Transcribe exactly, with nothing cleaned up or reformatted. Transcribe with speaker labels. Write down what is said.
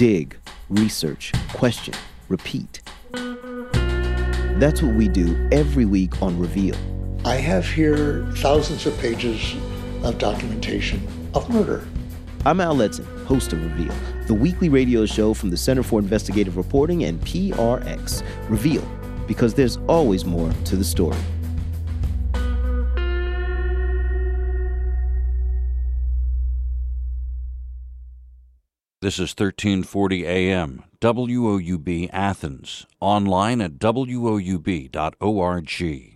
Speaker 1: Dig, research, question, repeat. That's what we do every week on Reveal.
Speaker 2: I have here thousands of pages of documentation of murder.
Speaker 1: I'm Al Letson, host of Reveal, the weekly radio show from the Center for Investigative Reporting and P R X. Reveal, because there's always more to the story.
Speaker 3: This is thirteen forty A M, W O U B Athens, online at W O U B dot org.